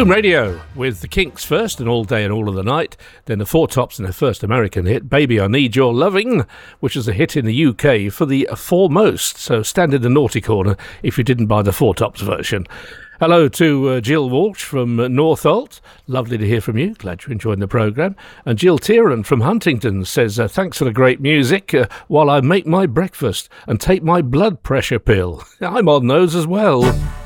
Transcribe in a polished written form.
Boom Radio with the Kinks first and All Day and All of the Night, then the Four Tops and their first American hit, Baby I Need Your Loving, which is a hit in the UK for the Foremost, so stand in the naughty corner if you didn't buy the Four Tops version. Hello to Jill Walsh from Northolt. Lovely to hear from you. Glad you're enjoying the programme. And Jill Tieran from Huntington says, thanks for the great music while I make my breakfast and take my blood pressure pill. I'm on those as well.